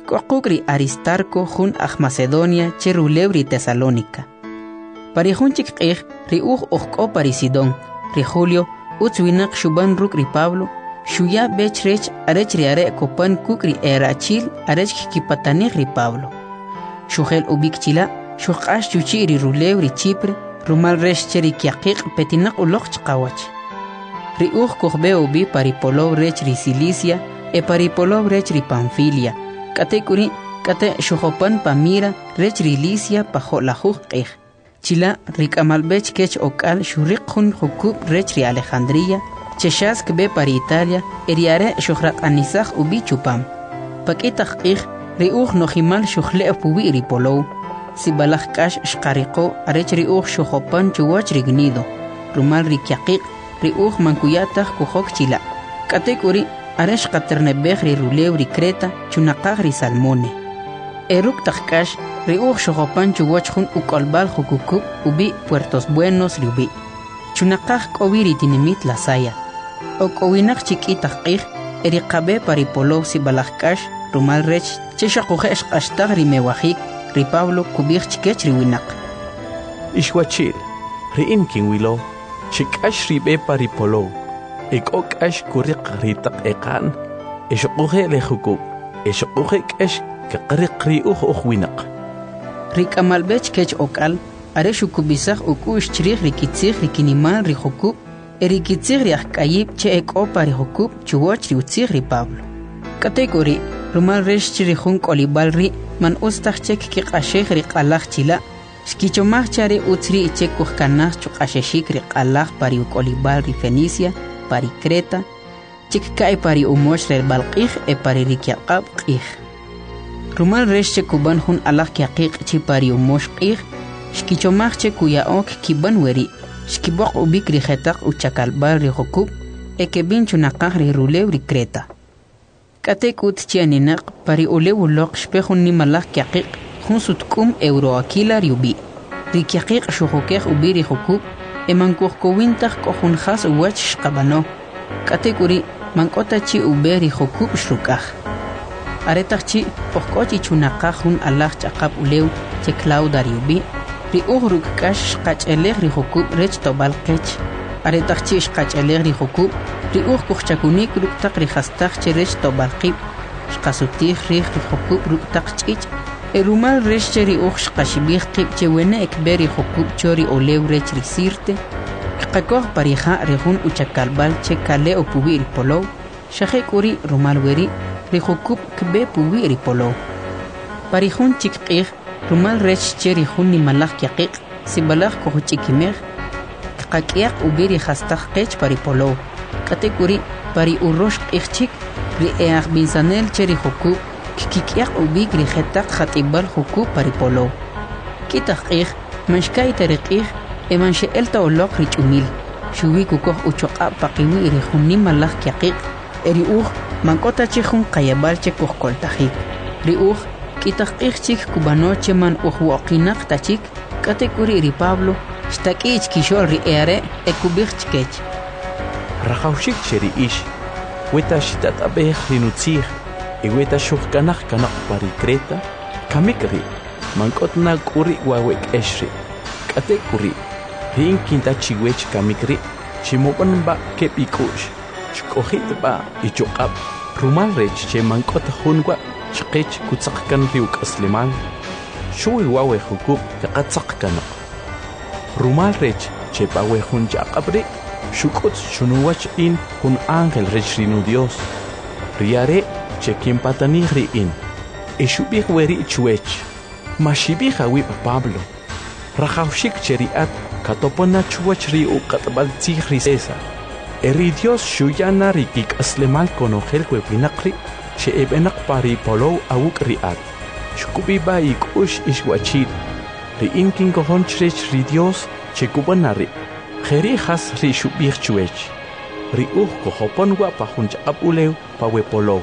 Kokukri Aristarco jun Macedonia che rulebri Tesalónica. Pari junchik ri ujko pari Sidón, ri Julio, utzwinak shuban ruk ri Pablo, shuya bechrech arechri are kopan kukri erachil arech kipatanih ri Pablo. Shugel ubikchila, shukash chuchi ri rulebri Chipre, rumal resh cheri kiaqiq petinak uloq chqawach. Ri kohbe ubi pari polo rech ri Cilicia, e pari polo rech ri Panfilia. Kate kuri, kate shuhopan pamira, rech ri Licia pajo la qih. Chila rikamalbech kech okal shuriqun hukub rech ri Alejandría, cheshask be pari Italia, eriare shuhraq anisaj ubi chupam. Pakitaq qih, ri nojimal shuhle pubi ri polo. Si balaj kash shqariqo arech ri shuhopan chuwach ri gnido. Rumal ri kiaqiq, ri mankuyataq kuhok chila. Kate kuri, aresh qaternebej ri rulew ri Creta, chunaqaj ri Salmone. Eruk taqkash, ri shogopan chuwachjun ukolbal jukukub ubi Puertos Buenos ri ubi. Chunaqaj k'owi ri tinimit la Saya. Ok'owinaq chik'itaq q'ij, eri qabe paripolo si balajkash, rumal rech, chexaquje q'ashtaj ri mewajik, ri Pablo kubij chikech ri winaq. Ixwachil, ri inkin wilo, chikash ri be paripolo. Ek'ok'ash kuriq ritaq eqan, exoquje lejukub, exoquje k'esh kaqriq ri winaq. Ri k'amalbech kech ok'al, are xukubisaj uku'x chirij ri kitzij ri kinimal ri jukub, eri kitzij ri ajk'ayib che ek'opa ri jukub chuwoch ri utzij ri Pablo. Katekuri, rumal rex chiri jun k'olibal ri man ustaj chek kiq'axej ri q'alaj chila, xkichomaj cha ri utz ri ichek kujkanaj chuq'axexik ri q'alaj pari uk'olibal ri Fenicia, pari Creta, chikkay pari umosh rel balqij e pari rikyaqab qij. Rumal resh che kuban hun alaq kyaqiq chi pari umosh qij, shkichomaj che kuyaok kiban weri, shkiboq ubik ri jetaq uchakalbal ri jukub, e kebin chunaqaj ri rulew ri Creta. Katek ut chianinaq pari ulew uloq shpejun nimalaq kyaqiq, hun sutkum euroakila ri ubi. Ri kyaqiq shujukej ubi ri jukub, emankuhkowintaj kohun khas uwach shqabano. Katekuri mankota chi uberi jukub shrukaj. Aretaj chi pohkochi chunaqaj hun alaj chaqab ulew che Clauda ri ubi. Ri uhruk kash shqachelej ri jukub rech tobal qech. Aretaj chi shqachelej ri jukub, ri kuhchakunik ruktaq ri jastaj che rech tobal qib. Shqasutij rij ri jukub ruktaq ch'ich. Erumal resh cheri shqashibij qib che wene ekberi jukub chori olew rech ri Sirte, qaqakoj parija rejun uchakalbal che kale opubi ri polow, shaje kuri rumal weri ri jukub kbe pubi ri polow. Parijun chikqij rumal resh cheri jun nimalaj kyaqiq, si balaj kohuchikimej, qaqaqiaq ubi ri jastaj qech pari polow. Kate kuri pari urrosh qij chik, ri eaq binsanel cheri jukub, kikiyak ubik ri jetaq khatibal jukub paripolo. Kitaq qij, manshkay tariqij, eman she'elta oloq ri ch'umil. Shuwi kukoh uchoqa paqiwi ri jun malaj kyaqiq, eri mankota chijun qayabal che kuhkoltajik. Ri kitaq qij chik kubano che man woqinaq tachik, katekuri ri Pablo, shtak'ich kishol ri eare ekubij chkech. Rajawshik cheri ish, weta shitatabej ri nutzij, Iweta shukkanaj kanaq pari Creta, kamikri, mankotna kuri wawek eshri. Kate kuri, rin kinta chiwech kamikri, chimoban ba kepikush, shkohit ba ichokab, rumal rech che mankot hunwa, shkech kutzakkan riuk asliman, shui wawe hukub kakatsak kanaq. Rumal rech che pawe hun jakabri, shukot shunuwach in hun ángel rech rinu Dios. Riare, che quien patanij ri'in, exubij weri chuech, mashibij awib Pablo, rajawshik cheriat, katopona chuach ri uqatbal tzij ri César, eri Dios shuyana rikik aslemal konojel webinakri, che ebenak pari polow awuk riat, shkubiba ikush ishwachil, ri'in kinkohon chrech ri Dios, che kubanari, jeri has ri shubij chuech, ri kohopon wapahunch abulew pawe polow.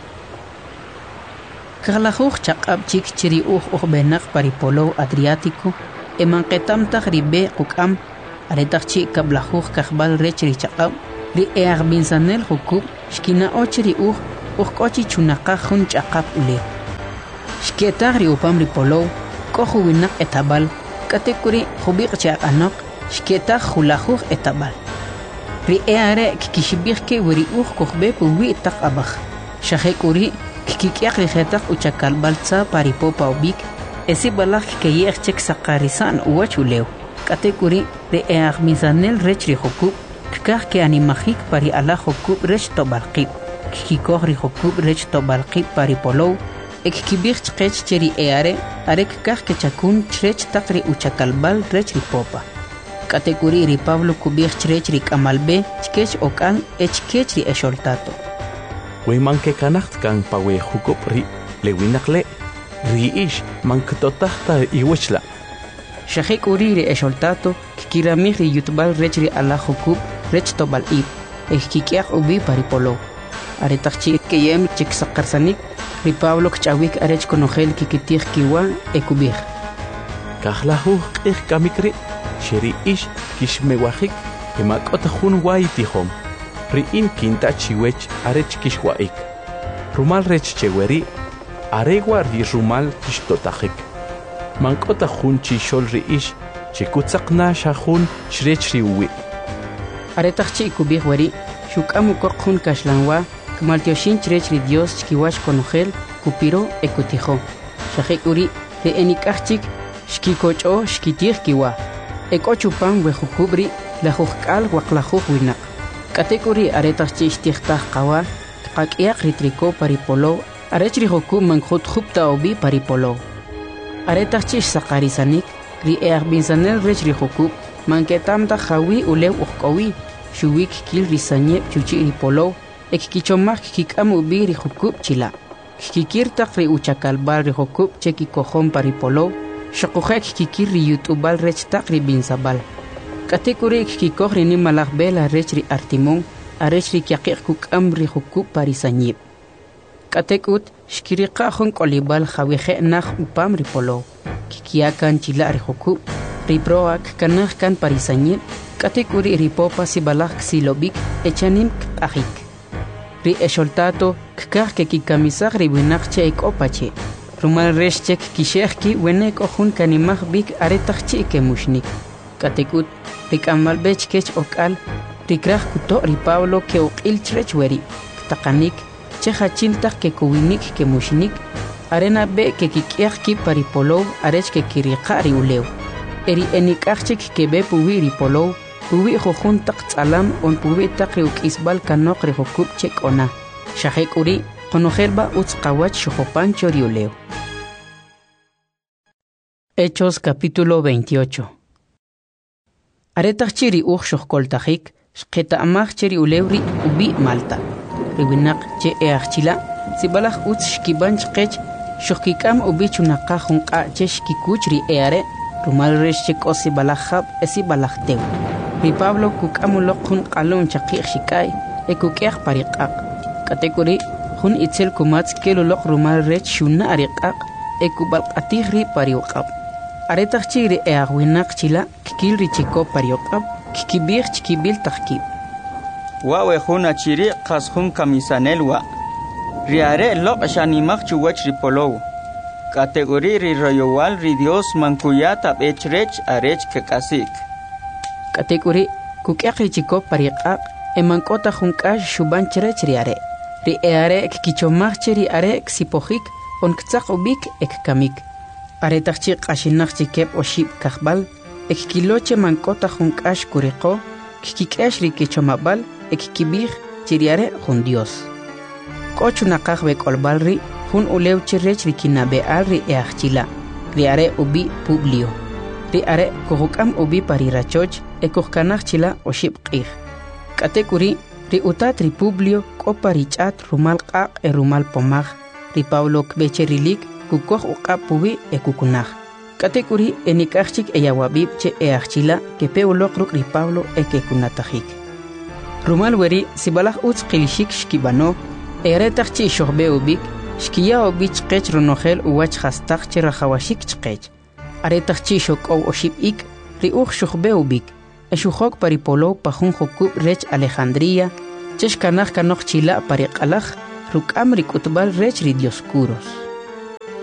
Kaglajuj chaqab chik chiri benak paripolo Adriático, emanqetamtaj ribe quk'am, aretaj chi kablajuj kajbal rech ri chaqab, ri eaq binsanel jukub, shkina och ri kochi chunaqaj jun chaqab ulew. Shketagri upamri polo, kohu winak etabal, katekuri hubik chak anok, shketag hulahuch etabal. Ri eare kikishibirke wiri kohbe puwi tak abach. Shahekuri kikiak rihetak uchakal balza paripopa ubik, esi balak kiyek chek sakarisan uwachuleu. Katekuri ri eag mizanel rechri hokub, kikah ke animahik pari ala hokub rech tobalqib. Kikikohri hokub rech tobalqib pari polo, ekibir chkech cheri eare, arek kah ke chakun chrech takri uchakalbal rech ripopa. Katekuri ri Pablo kubir chrech ri kamalbe, chkech okal echkech ri esholtato. Weman ke kanacht kan pawe hukub ri lewinakle, ri ish man ktotahta iwechla. Shahek uri ri esholtato, kikiramih ri yutbal rech ri ala hukub, rech tobal ib, kikiak ubi paripolo. Aretachchi keyem chik sakarsanik, ri Pablo kchawik arech konogel kikitih kiwa ekubir. Kahlahu kamikri, sheri ish kishmewahik, kemakot hun waitihom. Ri in kinta chiwech arech kishwaik. Rumal rech cheweri, aregwa ri rumal kishtotahik. Mankota hun chishol ri ish, chikutzakna shahun shrech ri uwi. Aretachchi kubir wari, shukamu kokhun kashlanwa, Maltioshin chrech ri Dios chkiwash konogel, kupiro ekutijo. Shahek uri de enikachik, shkikocho shkitih kiwa. Ekochupan wehukubri, la hukal waklahuh winak. Katekuri aretachchi shtiehtah kawa, kakiak ritriko paripolo, arechri hukub mankhut hupta obi paripolo. Aretachchi sakarisanik, ri earbinsanel rechri hukub, manketamta hawi ulew uhkowi, shuwik kil risanye chuchi ripolo, Ekkichomach kikam ubi ri hukub chila. Kikirtak ri uchakalbal ri hukub cheki kohom paripolo. Shakujek kikir ri yutubal rechtak ri binsabal. Katekuri kikikoh ri nimalak bela rech ri artimon. Arech ri kiakik kukam ri hukub parisanyib. Katekut shkirika hon kolibal hawihe nah upam ri polo. Kikiakan chila ri hukub. Ri proak kanah kan parisanyib. Katekuri ri popa sibalak silobik echanim ahik. Ri esholtato kkah ke kikamisag ri winakche ekopache. Rumal reshchek kishehki wenek ohun kanimah bik aretachchi ke mushnik. Katekut ri kamalbech kech okal ri krah kuto ri Pablo ke okil chrech weri. Takanik che hachiltak ke kuwinik ke mushnik. Arena be ke kikiahki paripolo arech ke kirika ri ulew. Eri enikachchik ke be puwi ri polo. Puwi hojun tak tsalam on puwi tak riuk isbal kanok ri hokub chek ona. Shahek uri konojelba utzkawach shohopan choriuleo. Hechos capítulo 28. Aretach chiri uch shohkoltajik, shketa amach chiri ulewri ubi Malta. Riwinak che eachchila, sibalach utz shkiban chkech, shohkikam ubi chunakajun ka che shkikuch ri eare, rumal resh chek osi balachab esi balachteu. Ri Pablo kukamulok hun qalon chaqih shikay, ekukiah pariqaq. Katekuri, hun itzel kumatz kelulok rumal rech shuna ariqaq, ekubalqatih ri pariuqab. Aretach chiri eagwinak chila, kikil ri chiko pariuqab, kikibir chikibil tahkib. Wawe hun achiri qas hun kamisanelwa. Riare lok shanimak chuwach ri polow. Kategori ri royowal ri Dios mankuyata bechrech arech kekasik. Katekuri kukiak ri chiko pariqaq, emankota junkash shuban chrech riare. Ri eare kikichomach chiri are ksipojik, on ktzak ubik ek kamik. Aretachchi qashinach chikep oshib kahbal, ek kiloche mankota junkash kuriqo, kikikash ri kichomabal, ek kibij chiriare jun Dios. Kochunaqaj bekolbal ri, jun ulew chirech ri kinabeal ri eachchila, ri are ubi Publio. Ri are kohukam ubi parirachoch, ekohkanach chila oshib qih. Katekuri, ri utat ri Publio, koparichat rumal qaq e rumal pomaj, ri Pablo kbecherilik, kukoh uqap pubi ekukunaj. Katekuri, enikachchik eyawabib che eachchila, kepeulok ri Pablo ekekunatajik. Rumal weri, sibalaj utz qilishik shkibano, eretachchi shohbe ubik, shkiya ubich qech runogel uwach hastach chirajawashik chqech. Aretachchi shok oshib ik, ri uch shohbe ubik, Eshujok paripolo pajun jokub rech Alejandría, cheshkanaj kanoj chila pariqalaj, rukam rikutbal rech ri Dioscuros.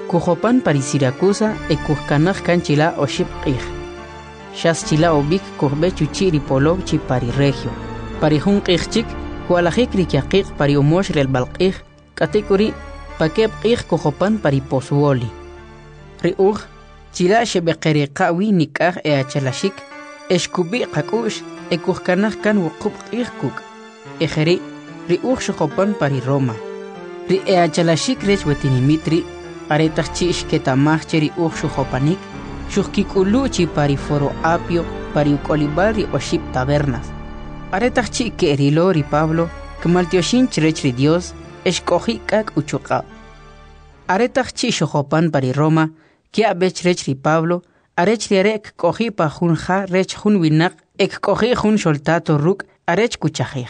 Kujopan pari Siracusa kuhkanaj kanchila oship qij. Shas chila obik kuhbe chuchiri polo chi pari regio. Pari hun qijchik kualajik rikiaqiq pari umosh rel balqij katikuri pakeb qij kujopan pari posuoli. Riuj chila shebeqeriqawi nikaj achalashik eshkubi qakush kuhkanaj kan wuqub qij kuk. Ejeri riuj shojopan pari Roma. Ri achalashik rech wetinimitri aretaj chi ishketamaj cheri uj shojopanik shujkikulu chi pari foro apio pari ukolibal ri oship tabernas. Aretaj chi kerilo ri Pablo kmaltioshin chrech ri Dios eshkoji kak uchuqa. Aretaj chi shojopan pari Roma kia bech rech ri Pablo arech ri arek koji pa jun ja rech jun winak koji jun soltato ruk arech kuchajij.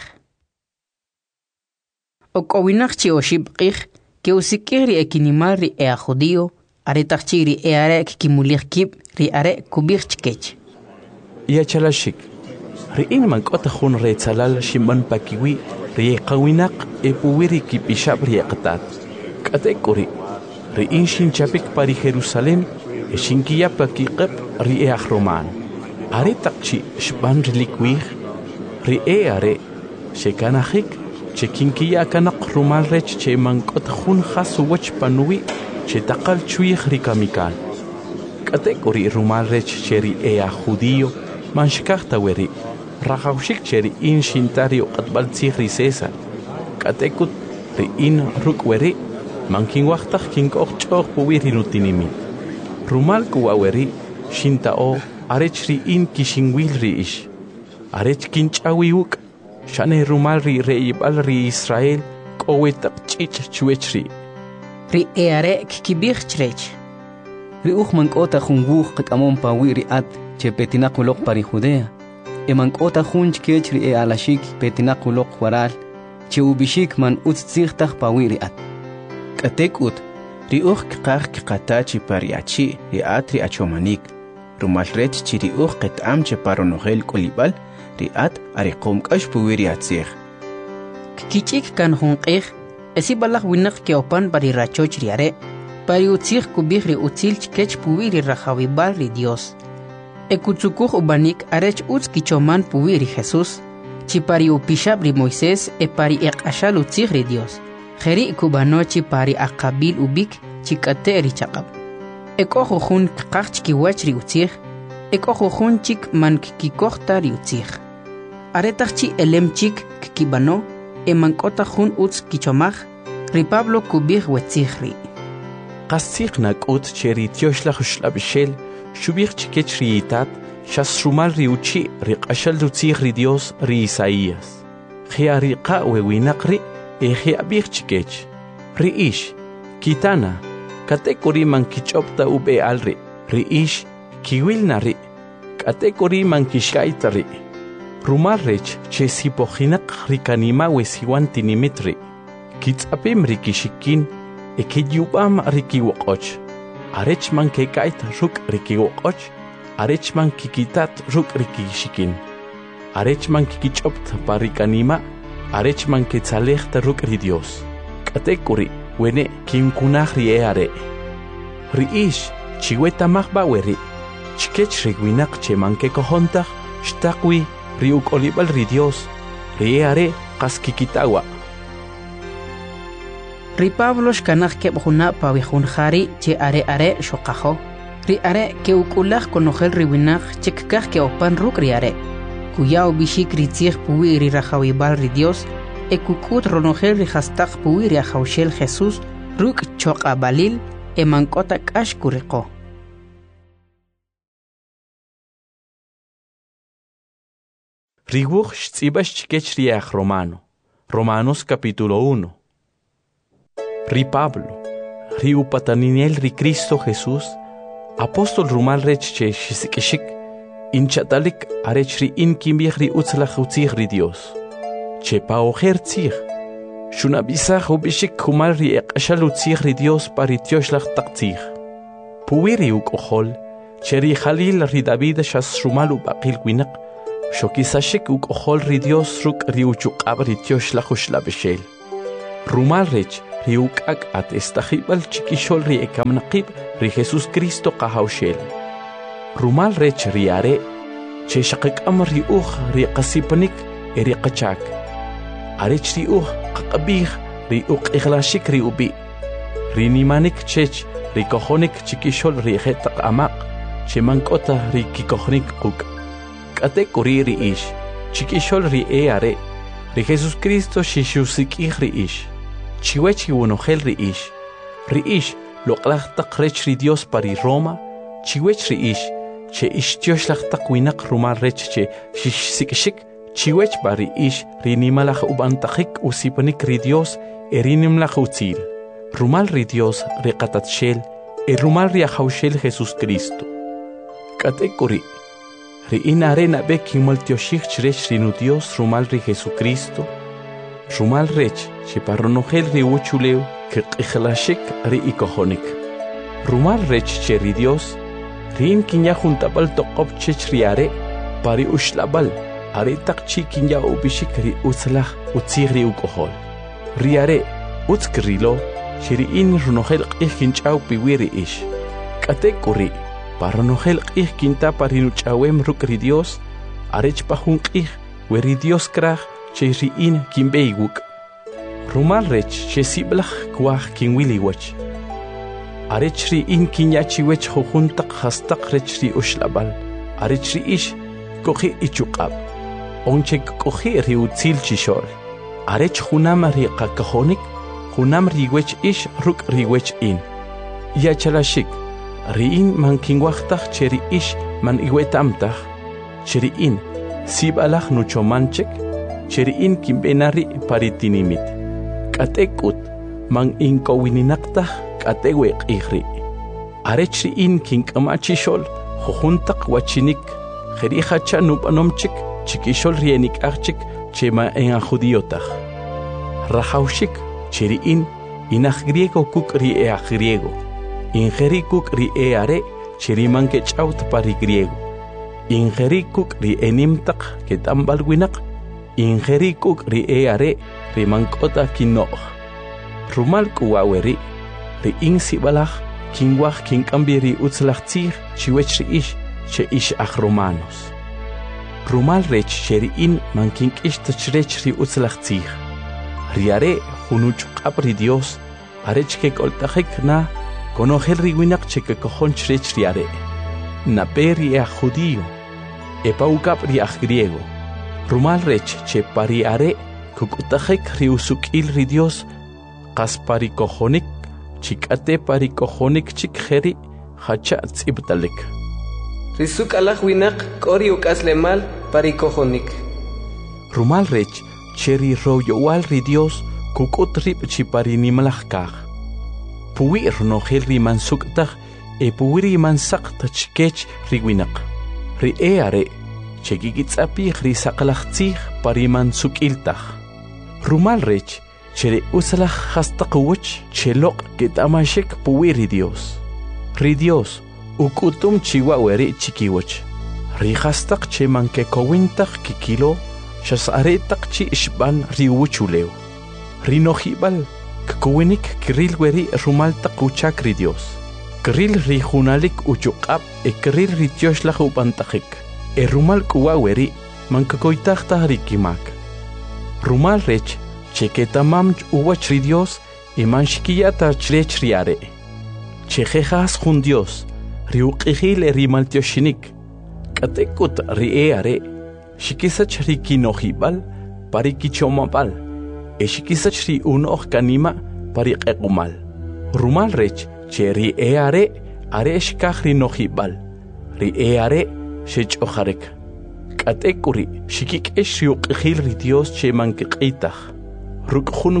Okowinak chi oship qij que usikiri ekinimal ri ea judío, aretajchi ri arek kimulijkib ri arek kubirchkech. Yachalashik, ri inman kota jun retzalal shimban pakiwi ri qawinak puwiri kipishab ri aqtat. Katekuri, ri inshin chapik pari Jerusalén, shinkiya pakiqeb ri ea roman. Aretakchi shban rilikwi ri are shekanajik Chekinkiya kanak rumal rech che mankot jun jasu wach panui che takal chuij rikamikal. Katekuri rumal rech cheri ea judío manshkachta weri. Rajaushik cheri in shintario qatbal tzigri César. Katekut ri in ruk weri mankin wachtak kinkok choch puwiri nutinimi. Rumal kuwa weri shintao arech ri in kishingwil ri ish. Arech kinchawiuk Shane rumal ri reibal ri Israel kowetap chich chuechri. Ri eare kibirchrech. Ri mankota junguj qamon pawi ri at che petinakulok pari Judea. Mankota junch kech ri alashik petinakulok waral che ubishik man utzigtag pawi ri at. Katekut ri qaq qatachi pariachi ri atri achomanik. Rumal rech chi ri qetam che paronogel kolibal riat ariqom kash puwiri atzig. Kichik kan hunqig esibalaq winak keopan pari rachoch riare pari utzig kubig ri utzil chkech puwiri rajawibal ri Dios. Ekutsukuj ubanik arech utz kichoman puwiri Jesús chi pari upishab ri Moisés pari eqashal utzig ri Dios. Jeri kubano chi pari aqabil ubik chikate ri chaqab. Ekojo jun qaq kiwach ri utzig ekojo jun chik man kikohta ri utzig. Aretajchi elemchik kibano mankota jun utz kichomaj ri Pablo kubig wetzigri. Qastig nakut cheri tioshlach shlabshel shubig chikech ri itat shasrumal ri uchi ri qashal utzig ri Dios ri Isaías. Khiari qa wewinaqri khiabig chikech. Ri ish kitana katekuri man kichopta ube alri. Ri ish kiwilna ri katekuri man kishkaita ri. Rumal rech che sipojinak rikanima wesiwanti nimitri. Kitzapim rikishikin ekiyubam rikiwoqoch. Arech man kekaita ruk rikiwoqoch. Arech man kikitat ruk rikishikin. Arech man kikichopta parikanima. Arech man ketzalechta ruk ri Dios. Katekuri wene kinkunaj ri eare. Ri ish chiweta mahbaweri. Chikech rigwinak che man kekojontaj shtakwi riuk olibal ri Dios, ri are qaskikitawa. Ri Pablo shkanaj kebjuna pawihun jari che are shoqajo. Ri are ke ukulaj konojel ri winaj chekkaj ke opan ruk ri are. Kuyao bishik ri tzig puwi ri rajawibal ri Dios, kukut ronojel ri hastaq puwi ri ajawshel Jesús ruk choqa balil mankota kash kuriqo. Riguj shtzibas chikech riach Romano. Romanos capítulo 1. Ri Pablo, ri upataninel ri Cristo Jesús, apóstol rumal rech che shisikishik, inchatalik arech ri inkimbich ri utzlach utzig ri Dios. Che paojer tzig, shunabisach ubishik kumal ri eqashal utzig ri Dios pari tioshlach taktzig. Puwiri ukohol, che ri Jalil ri David shas rumal ubaqil winak, Shokisashik ukohol ri Dios ruk ri uchuqab ri tioshlach ushlabeshel. Rumal rech riukak at estajibal chiquishol ri ekamnaqib ri Jesus Cristo qahawshel. Rumal rech riare, che shaqikam ri ri qasipanik eri qachak. Arech ri qaqabih ri iglashik ri ubi. Ri nimanik chech ri kohonik chiquishol ri jetaq amaq, che mankota ri kikohnik quk. Kate kuri ri ish, chiquishol ri are, ri Jesus Cristo shishusik ri ish. Chiwechi wonogel ri ish loqlahtaq rech ri Dios pari Roma, chiwech ri ish, che ishtioshlahtaq winak rumal rech che shishsikishik, chiwech pari ish ri nimalaj ubantaqik usipanik ri Dios erinimlaj utzil. Rumal ri Dios ri qatatshel, rumal ri ahawshel Jesus Cristo. Katekuri, ri inarena bekin maltioshik rech ri nu Dios rumal ri Jesucristo, rumal rech che parronogel ri uchuleu que qijlashik ri ikohonik. Rumal rech che ri Dios, rin kinya juntabal toqob chech riare, pari ushlabal, are taqchi kinya ubishik ri utzlah utzig ri ukohol. Riare, utzkrilo, shiri in runogel qijkinchaw piwiri ish. Katekuri, parronogel qijkinta parinuchawem ruk ri Dios, arech pahun qij, weri Dios kraj, che ri in kimbeiguk. Rumal rech che siblach kwah kinwiliwach. Arech ri in kinyachi wech jujuntaq hastaq rech ri ushlabal. Arech ri ish kohi ichuqab. Onche kohi ri utzil chishol. Arech junam ri qakahonik, junam ri wech ish ruk ri wech in. Yachalashik, ri in man kinwachtaq che ri ish man iwetamtaq. Che ri in sibalach nuchomanchek, che ri in kimbenari paritinimit. Katekut man inkowininaktah kateweq ihri. Arechri in kinkamachishol jujuntaq wachinik jerihacha nupanomchik chikishol rienik archik chema en judiotaj. Rajaushik cheri in inaj griego kuk ri griego. Ingeri kuk ri are cheri man kechaut pari griego. Ingeri kuk ri enimtaq ketambalwinak. Ingeri kuk ri are ri mankota kinoj. Rumal kuwaweri ri insibalaj kinwaj kinkambiri utzlachtzig chiwech ri ish che ish aj romanos. Rumal rech cheri in man kinkishtach rech ri utzlachtzig. Riare junuchqab ri Dios arech ke koltajik na konogel ri winak che ke kojonch rech riare. Naperi a judío epaukab ri aj griego. Rumal rech che pari are kukutajik ri usukil ri Dios qas pari kojonik chikate pari kojonik chik jeri hacha tzibtalik. Risuk alaj winak kori ukaslemal pari kojonik. Rumal rech cheri royowal ri Dios kukut rib chi pari nimalaj kaj. Puwi ronogel ri mansuktaj puwi ri mansak tachkech ri winak. Ri are chekikitzapi ri saqlajtzig pari mansukiltaj. Rumal rech chere usalaj hastaqwach cheloq ketamashek puwi ri Dios. Ri Dios ukutum chiwaweri chikiwach. Ri hastaq che manke kowintaj kikilo shasaretaq chi ishban ri wuchuleu. Ri nojibal kkuwinik kiril weri rumal taquchak ri Dios. Kiril ri junalik uchuqab kiril ri tioshlag upantajik. Rumal kuwaweri mankakoitajtaj ri kimak. Rumal rech cheketamam uwach ri Dios man shikiyata chrech riare. Chejejas jun Dios ri uqijil ri maltioshinik. Katekut ri are shikisach ri kinojibal pari kichomabal. Shikisach ri unoj kanima pari qequmal. Rumal rech che ri are shikaj ri nojibal. Ri are shech'ojarek. Katekuri shikik ri uqijil ri Dios che mankiqitaj. Ruk jun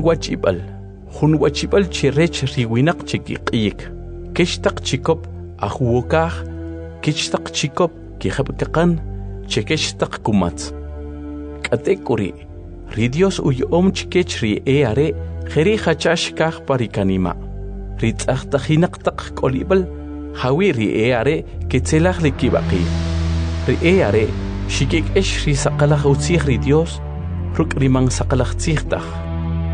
wachibal che rech ri winak chikiqiyik. Kishtaq chikop ajuwokaj, kishtaq chikop kijabkaqan, che kishtaq kumatz. Katekuri ri Dios uyom chikech ri are jeri hachash kaj pari kanima. Ri tzajtajinaqtaq kolibal hawi ri are ketzelaj li kibaqi. Ri are shikik ri saqalaj utzig ri Dios ruk ri man saqalaj tzigtaj.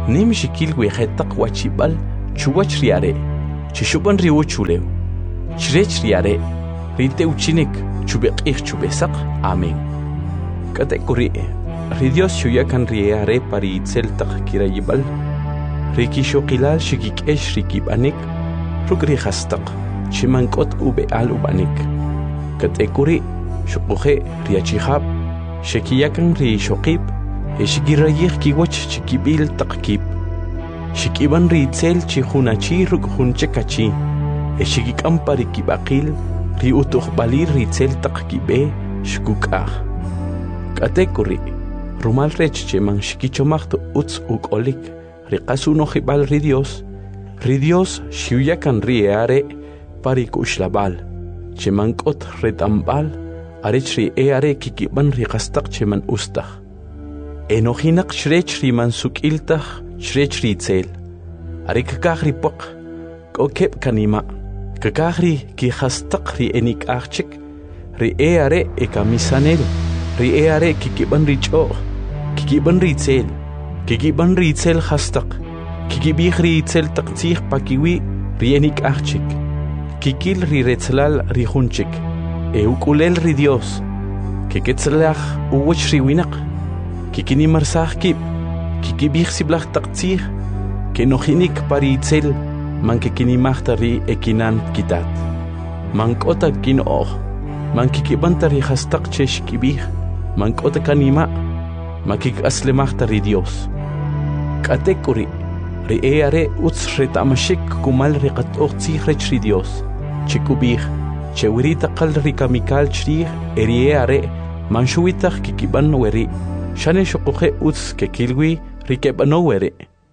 nim shikil wejetaq wachibal chuwach riare chishuban riuchuleu chrech riare rinte uchinik chubeqih chubesaq amen katekuri ri Dios shuyakan riare pari itzeltaq kirayibal rikishoqilal shikikesh rikibanik rukri hastaq chimankot ubeal ubanik katekuri shuquje riachihab shekiyakan ri shoqib eshigirayih kiwach chikibil taqkib shikiban ri itzel chihunachi rukhunchekachi eshigikam pari kibaqil ri utuqbalir ri itzel taqkibe shkukah katekuri rumal rech cheman shikichomaqtu utz ukolik ri qasuno hibal ri Dios shuyuyakan riare pari kushlabal cheman kot retambal arech ri eare kikiban ri qastaq cheman ustaq enohinak shrech ri mansukiltaq shrech ri itzel ari kakaq ri poq kokep kanima kakaq ri ki qastaq ri enik archik ri eare ekamisanel ri eare kikiban ri ch'oq kikiban ri itzel qastaq kikibih ri itzel taqtzih pakiwi ri enik archik kikil ri retzlal ri junchik ukulel ri Dios kiketzlaj uwach ri winaq kikinimarsaj kib kikibih siblaj taqtzih kenohinik pari itzel man kikinimajta ri ekinan kitat man k'ota kin'oj man kikibanta ri qastaq che xkibih man k'ota kanima man kik'aslemajta ri Dios k'atekuri ri eare utz retamashik kumal ri qat'oj tzij rech ri Dios chikubih chewirita qal ri kamikal chrij eri eare man shuwitaj kikiban weri shane shuquje utz kekilwi ri kebano weri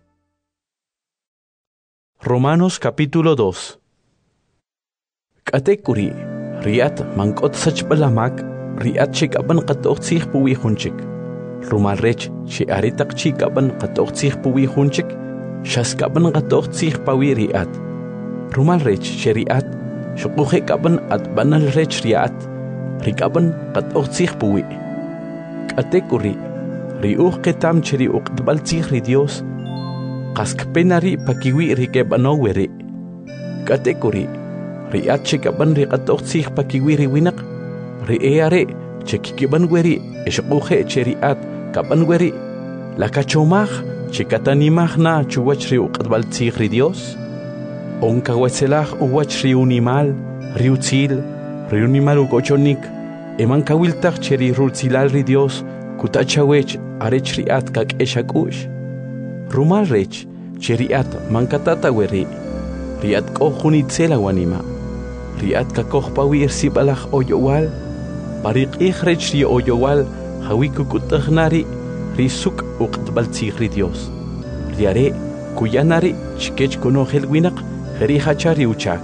Romanos capítulo 2 K'atekuri riat mank'ot sachb'alamak riat chikaban qat'oj tzij puwi junchik rumal rech chi aritaq chikaban qat'oj tzij puwi junchik shaskaban qat'oj tzij pawi riat rumal rech sheriat shuquje kaban atbanal rech riat rikaban qat'oj tzij puwi k'atekuri riuj qetam cheri uqtbal tzij ri Dios qaskpenari pakiwi rikebano weri k'atekuri riat chikaban ri qat'oj tzij pakiwi ri winaq ri eare chekikiban weri eshuquje cheriat kaban weri lakachomaj chikatanimaj na chuwach ri uqtbal tzij ri Dios onkawetzelaj uwach ri unimal ri utzil ri unimal ukochonik eman kawiltaj cheri rutzilal ri Dios kutachawech arech riat kak'exak'u'x rumal rech cheriat mankatata weri riat k'oj jun itzel awanima riat kakoj pawi irsib'alaj oyowal pariq'ij rech ri oyowal jawi kukut'aj nari ri suk uqtbal tzij ri Dios riare kuyanari chikech konojel winaq jeri hacha ri uchak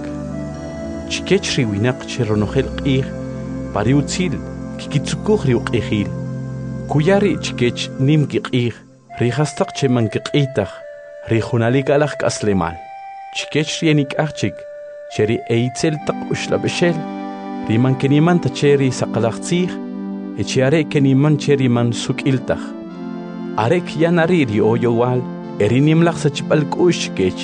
chikech ri winaq cheronojel q'ij pari utzil kikitzukuj ri uq'ijil kuyari chikech nim kiq'ij ri qastaq cheman kiq'iytaj ri junalik alaj k'aslemal chikech ri enik archik cheri eitzel taq uxlab'exel ri man kenimanta cheri saqalaj tzij echiare keniman cheri man suk'iltaj are kiyanari ri oyowal eri nimlaj sachb'al k'u'x chikech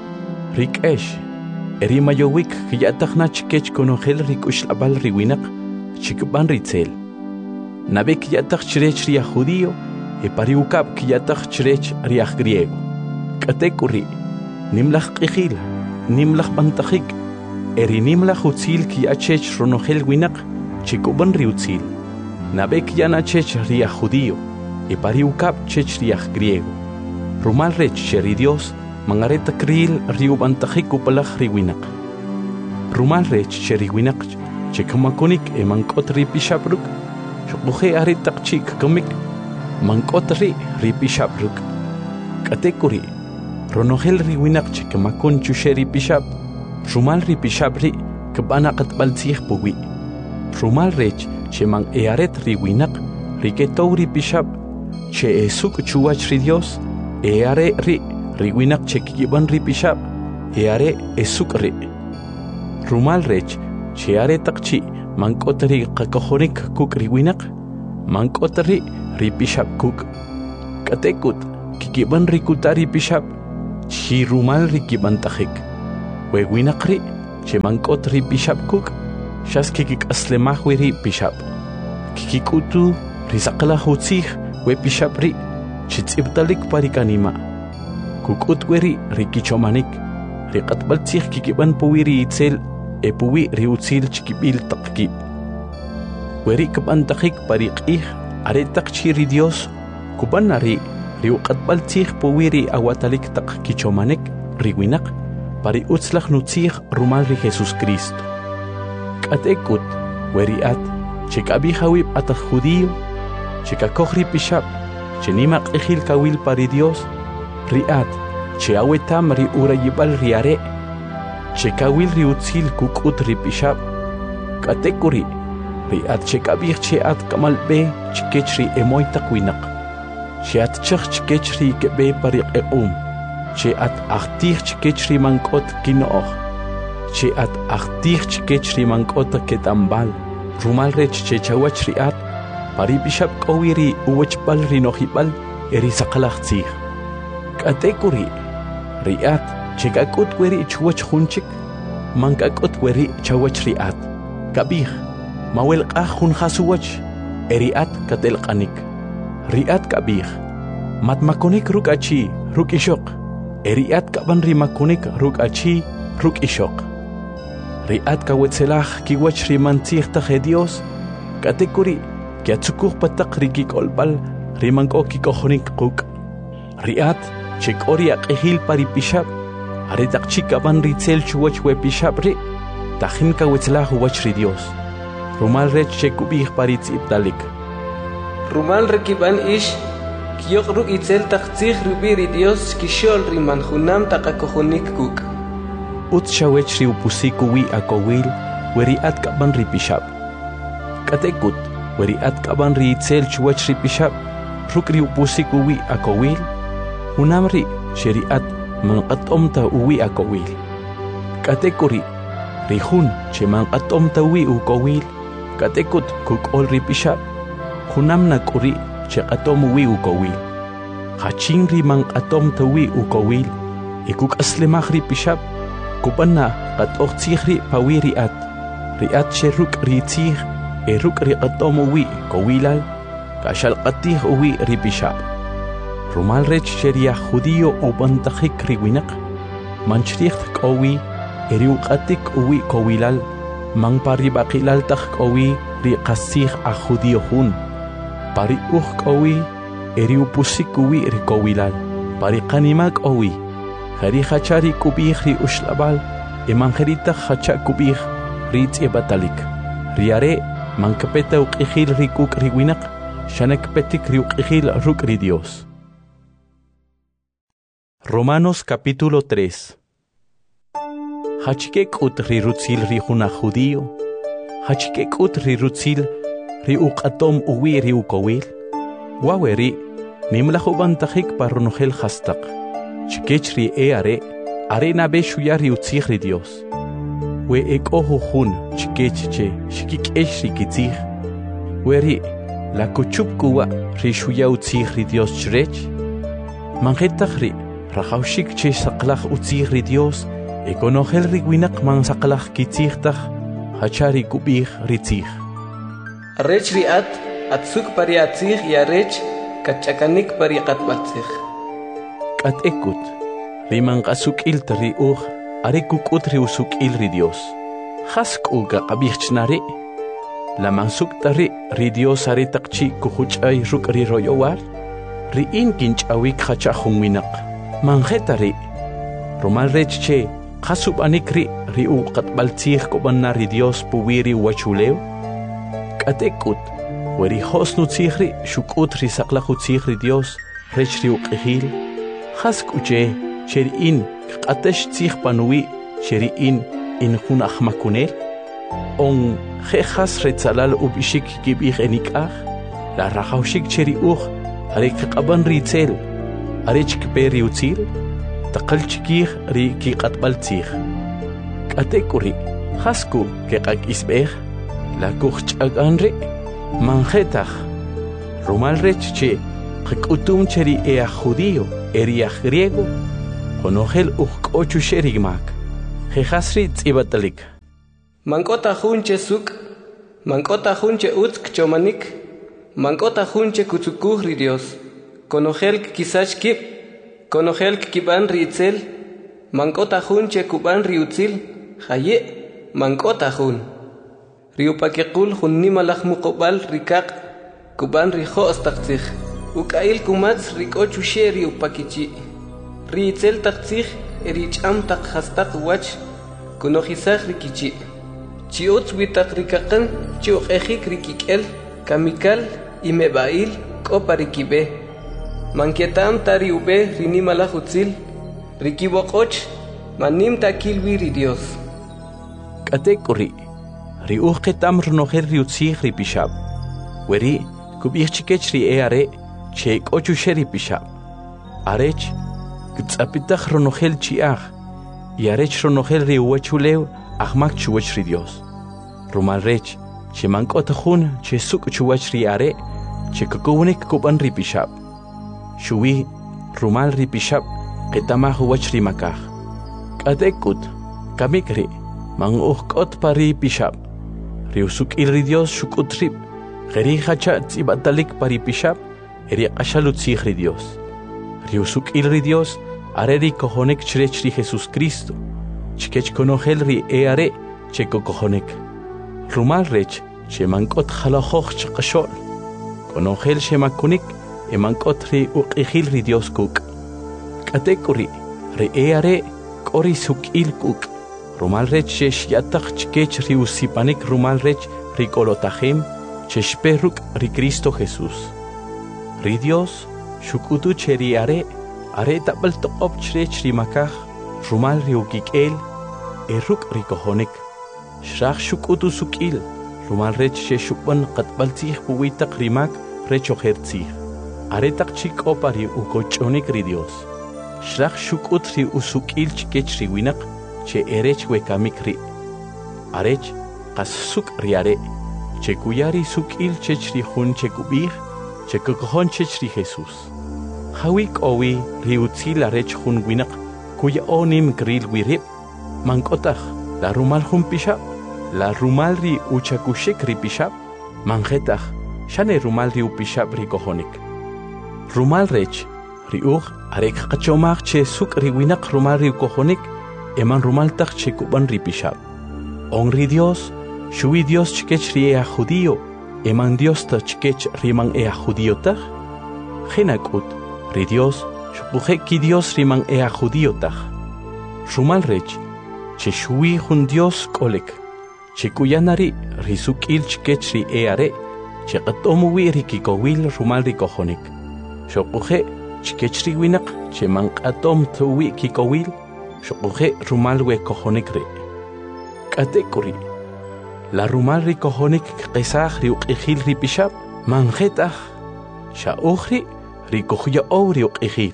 ri k'ex eri mayowik kiya'taj na chikech konojel ri k'uxlab'al ri winaq chikb'an ri itzel nabe kiya'taj chirech ri aj judío pari ukab kiya'taj chirech ri aj griego k'atekuri nimlaj q'ijil nimlaj b'antajik eri nimlaj utzil kiya'chech ronojel winaq chikub'an ri utzil nabe kiya'nachech ri aj judío pari ukab chech ri aj griego rumal rech cheri Dios mangareta kril ri ub'antajik upalaj ri winaq rumal rech cheri winaq chekamakonik mank'ot ri pixabruk shuquje aritaq chik kamik mank'ot ri pixabruk k'atekuri ronojel ri winaq chekamakon chuxe ri pixab rumal ri pixab ri kb'ana qatb'al tzij puwi rumal rech cheman earet ri winaq ri ketow ri pixab che esuk chuwach ri Dios eare ri winaq chekikib'an ri pixab eare esuk ri rumal rech che aretaq chi mank'ot ri qakojonik kuk ri winaq mank'ot ri pixab kuk k'atekut kikiban rikutari pishab chi rumal rikiban tajik we winaqri che mankot ri pishab kuk shas kikik aslemah we ri pishab kikikutu risaqla hutsih we pishab ri chitsibtalik parikanima kukut we ri rikichomanik riqatbal tsih kikiban puwiri itzel epuwi riutsil chikibil taqkib weri kaban takik pariqih are takchiri Dios kubanari riuqatbal tsih puwiri awatalik taqkichomanik riwinak pari utslach nutsih rumal ri Jesus Cristo katekut weri at chikabi hawib at judío chikakohri pishab chenimaq ejil kawil pari Dios riat cheawetam ri urayibal riare chekawil riutsil kukut ri pishab katekuri riat chekabih cheat kamalbe chikechri emoy takwinak cheat chikechri kebe pariq cheat achtih chikechri mankot kinooh cheat achtih chikechri mankot ketambal rumal rech chechawach riat pari pishab kowiri uwachbal rinohibal eri saqalachtzih katekuri riat chekakut weri chuwach hunchik mankakut weri chawach riat kabih mawel qahun khasuwach eriat katelqanik riat kabih matmakonik rukachi rukishok eriat kaban rimakonik rukachi rukishok riat kawetselah kiwach rimantzih ta Dios katekuri kiatsukuh patak rikikolbal rimanko kikohonik kuk riat chekori aqihil pari pishab are takchikaban ritzel chuwach we pishab ri tajin kawetselah wach ri Dios rumal rech chekubih paritz ibdalik rumal rekiban ish kiyok ru itzel taktzih rubiri Dios kishol riman hunam takakohonik kuk ut shawech ri upusiku wi akowil weri at kaban ri pishab katekut weri at kaban ri itzel chuwach ri pishab rukri upusiku wi akowil unamri sheriat manqatomta uwi akowil katekuri rihun che manqatomta uwi ukowil katekut kukol ri pishab hunamna kuri che qatom uwi ukowil hachin ri manqatomta uwi ukowil ikuk aslemah ri pishab kubanna qatoqtzih ri pawiri riat che ruk ri tzih ruk ri qatom uwi kowilal kashal qatih uwi ri pishab rumal rech sheria judío o bantajik riwinak manchricht kowi eriuqatik uwi kowilal man pari baqilal tak kowi ri qasih a judío hun pari kowi eriupusik uwi ri kowilal pari qanimak owi khari khachari kubih ri ushlabal emangerita khacha kubih ri tsebatalik riare man kapeta uqihil ri kuk riwinak shanak petik ri uqihil ruk ri Dios. Romanos capítulo 3. Hachikek ut rirutzil rihuna judío, hachikek ut rirutzil riuqatom uwi riukowil, waweri nimlahuban tajik parunogel hastak, chikech ri are nabe shuya riutzih ri Dios, we ekohu hun chikech che shikikesh rikitzih, weri la kuchup kuwa rishuya utzih ri Dios chrech, manjetach ri Rajaushik che saqlach utzih ri Dios ekonogel riwinak man saqlach kitzihtaj hachari kubih ritzih arrech riat atsuk pariatzih yarech kachakanik pariqatbatzih katekut riman qasukil tri are kukut ri usukil ri Dios hasku ga qabihchnare la mansuk tari ri Dios are taqchi kuhuchay ruk ri royowar ri in kinchawik hachahun winak manjetari rumal rech che qasub anikri riu qatbaltzih kobanna ri Dios puwiri wachuleo katekut weri hosnu tzihri shukut ri saqlahu tzihri Dios rech riu qihil haskuche sherin qatesh tzih panuwi sherin in hun ahmakunel on khas retzalal ubishik kibih enikah la rahaushik cheri arik qaban ritzel arich kperi utzil taqalchikih ri ki qatbaltzih katekuri hasku ke qak isbeh la kuch'aganri manjetach rumal rech che qakutum cheri judío eria griego konogel uk'ochu sherigmak jehasri tsibatalik Mankota junche suk, mankota junche utsk chomanik, mankota junche kutsukuhri Dios, konogel kisachkip, konogel kiban ritzel, mankota junche kuban riutzil, haye, mankota jun. Riupakekul jun nimalach mukobal rikak, kuban rijo astakzich, ukail kumats rikochu she riupakichi, ritzel takzich, ericham tak hastak wach, konojisach rikichi. Chiuts witak rikakan, chiuk ejik rikikel, kamikal, imebail, koparikibe. Mankietam tari ube, rinimalach utzil, rikibokoch, manim takil viri Dios. Katekuri, riuketam rnoher riutzih ripishab. Weri, kubirchikech ri eare, cheik ochu sheripishab. Arech, gtsapitach rnohel chiach, yarech rnohel riuachulew, Ahmak chuwach ri Dios. Rumal rech, che mankot jun, che suk chuwach ri are, che kukunik kuban ri pishab. Shuwi, rumal ri pishab, ketama huwach ri makah. Katekut, kamikri, mang uhkot pa ri pishab. Riusuk il ri Dios shukut rip, geri hacha tsibatalik pa ri pishab, eri ashalut sich ri Dios. Riusuk il ri Dios, are ri kohonek chrech ri Jesus Cristo. Chikech konogel ri eare cheko kohonek. Rumal rech che mankot khalahoch chqashol. Konogel che makunik e mankot ri uqihil ri Dios kuk. Katekuri ri eare kori sukil kuk. Rumal rech che shiatach chikech ri usipanik rumal rech ri kolotahim che shperuk ri Cristo Jesus. Ri Dios shukutu che ri are tabal toqop chrech ri makah rumal ri ukikel eruk rikohonik shrach shukutu sukil rumal rech she shupan qatbaltzih puwitak rimak recho hertzih aretak chik opari ukochonik ri Dios shrach shukut ri usukil chikech ri winak che erech wekamik ri arech qas suk ri are che kuyari sukil chech ri hun che kubih che kokohon chech ri Jesus hawik owi ri utzil arech hun winak kuya onim grill wirip mankotach la rumal jun pishab la rumal ri uchakushik ri pishab manjetach shane rumal ri upishab ri kohonik rumal rech ri arek qachomach che suk ri winak rumal ri kohonik eman rumal tach che kuban ri pishab on ri Dios shui Dios chikech ri ea judío eman Dios ta chikech riman ea judío tach genakut ri Dios shupuje ki Dios riman ea judío tach rumal rech che shui jun Dios kolek che kuyanari risukil chikech ri eare che qatomu wi rikikowil rumal ri kohonik shopuje chikech ri winak che manqatom tuwi kikowil shopuje rumal we kohonik re katekuri la rumal ri kohonik qesaj ri uqihil ri pishab manjetaj sha ukhri ri kohya ori uqihil.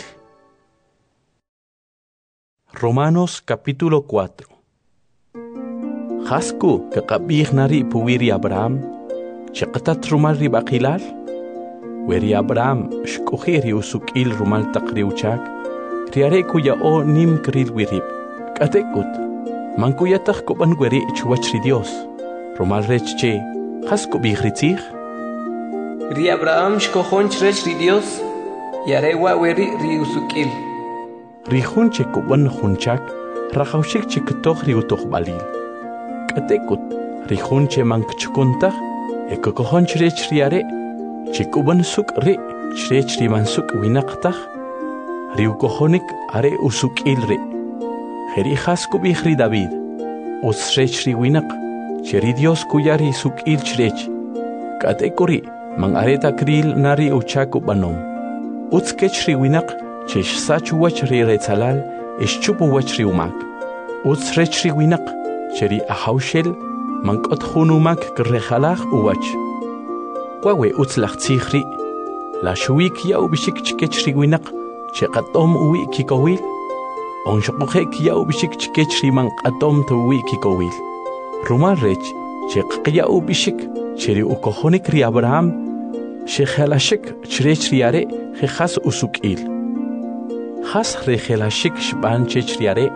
Romanos capítulo 4. Hasku que qabih nari puwiri Abraham, chaqatat rumal ri baqilal, weri Abraham shkuhiri usukil rumal taqriuchak, riare kuya o nim kril wirib, katekut, mankuyatach kuban weri chuwach ri Dios, rumal rech che, hasku bihritzich? Ri Abraham shkohon chrech ri Dios, yare wa weri ri usukil. Rihun che kuban hunchak, rajaushik che ketoch ri utoch balil. Katekut, rihun che mankchukuntach, e kokohon chrech riare, che kuban suk ri, chrech ri mansuk winaqtach, ri ukohonik are usukil ri. Heri hasku bihri David, usrech ri winaq, che ri Dios kuyari sukil chrech. Katekuri, man areta kril nari uchaku banom. Utskech ri winaq, Chesh sachu wach ri retzalal, ish chupu wach ri umak. Uts rech ri winak, cheri ahaushel, mankot hunumak grejalach uwach. Wawe uts lach tsikhri, la shuik ya ubishik chikech ri winak, chekatom uwi kikowil. On shokujek ya ubishik chikech ri mankatom tu uwi kikowil. Rumal rech, chek ya ubishik, cheri ukohonik ri Abraham, shekhalashik chrech ri are, jejas usukil. has regelashik shban chech riare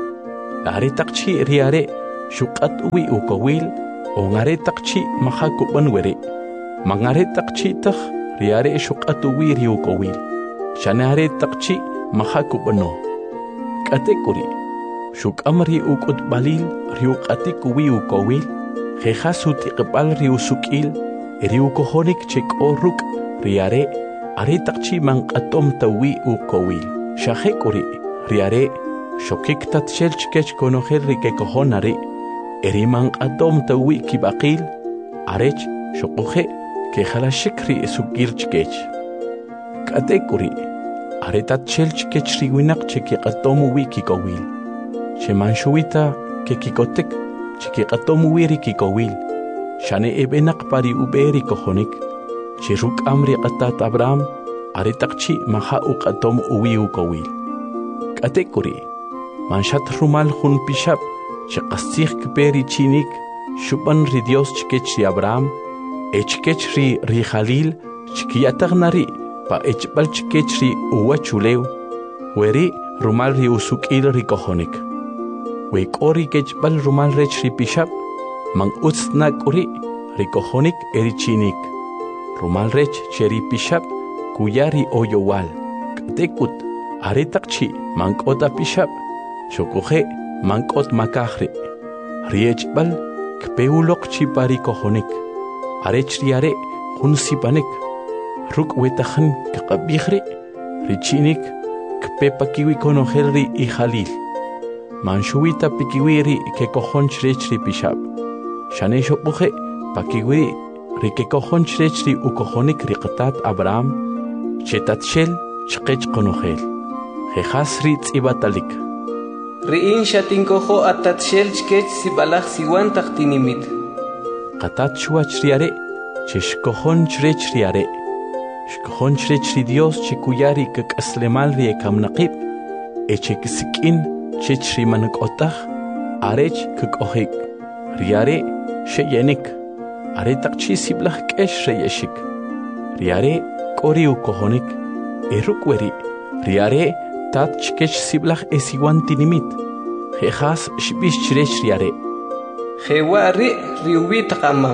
are takchi riare shukat uwi ukowil ongare takchi mahakuban were mangare takchi tak riare shukat uwi riukowil shanare takchi mahakubano katekuri shukamri ukut balil riukati kuwi ukowil jehasuti qbal riusukil riukohonik chek oruk riare are takchi manqatom tawi ukowil shahekuri riare shokik tatshel chkech konoher rikekohonari manqatom tawi kibaqil arech shokohe ke khalashikri sukil chkech katekuri are tatshel chkech riwinak cheki qatomu wi kikowil shemanshuita ke kikotek cheki qatomu wi kikowil shane ebenak pari uberi kohonik chiruk amri qatat Abraham are takchi maha uqatom uwi ukowil katekuri manshat rumal hun pishab chqastikh kperi chinik shuban ri Dios chkech ri Abraham echkech ri Khalil chkiyatagnari pa echbal chkech ri uwachulew weri rumal ri usukil ri kohonik we kori kechbal rumal rech ri pishab mang utsna kuri ri kohonik eri chinik rumal rech cheri pishab kuyari oyowal katekut are takchi mankota pishab shokohe mankot makahre riechbal kpeulok chipari kohonik arech riare hunsipanek ruk wetakhan kqabihre richinik kpepakiwi konoherri i Khalil manshuita pikiwiri ke kohonchre pishab shane shokohe pakiwi ri ke kohonchre ukohonik riqtat Abraham chetatshel chqech konohel jehasri tsibatalik Riin shatinkoho atatshel chkech sibalach siwan taqtinimit. Qatat shuach riare, cheshkohon chrech riare. Shkohon chrech ri Dios chikuyari kak aslemal rie kamnaqib. Echek sikin chech rimanak otach. Arech kak ohik. Riare sheyenik. Are takchi siblach kesh reyeshik. Riare koriu kohonik. Erukweri. Riare tat chkech siblach esiwan tinimit. Jehas shbish chrech riare. Jewari riubi taqamam.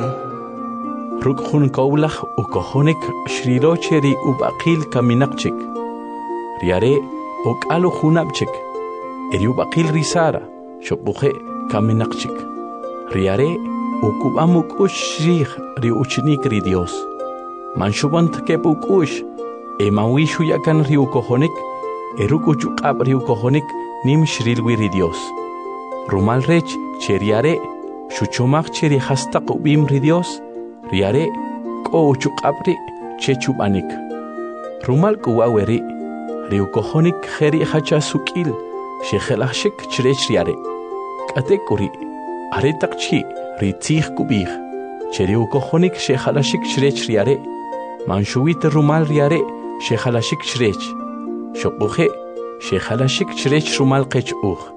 Rukhun kaulach ukohonik shrirocheri ubaqil kaminaqchik. Riare okalu hunabchik. Eriubaqil risara shopuje kaminaqchik. Riare ukubamuk ushrih riuchnik ri Dios. Manshubant kepuk ush emawishu yakan riukohonik erukuchu qabriu kohonik nim shrilwi ri Dios. Rumal rech cheriare shuchomach cheri hastaq ubim ri Dios. Riare ko uchu qabri chechubanik. Rumal kuwaweri riu kohonik kheri hacha sukil shekhelashik chrech riare. Katekuri are takchi ri tsikh kubih cheriu kohonik shekhalashik chrech riare. Manshuit rumal riare shekhalashik chrech. Shokuhe shekhalashik chrech rumal qech